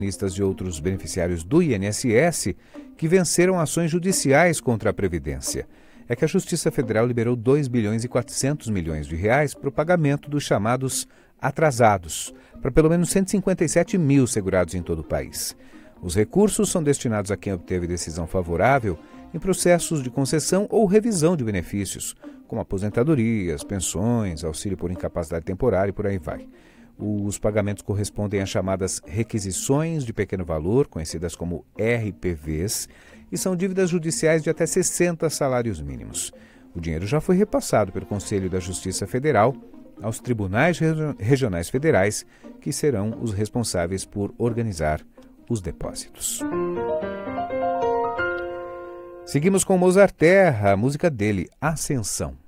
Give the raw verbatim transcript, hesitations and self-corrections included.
e outros beneficiários do I N S S que venceram ações judiciais contra a Previdência. É que a Justiça Federal liberou dois bilhões e quatrocentos milhões de reais para o pagamento dos chamados atrasados, para pelo menos cento e cinquenta e sete mil segurados em todo o país. Os recursos são destinados a quem obteve decisão favorável em processos de concessão ou revisão de benefícios, como aposentadorias, pensões, auxílio por incapacidade temporária e por aí vai. Os pagamentos correspondem às chamadas requisições de pequeno valor, conhecidas como R P Vs, e são dívidas judiciais de até sessenta salários mínimos. O dinheiro já foi repassado pelo Conselho da Justiça Federal aos tribunais regionais federais, que serão os responsáveis por organizar os depósitos. Seguimos com Mozart Terra, a música dele, Ascensão.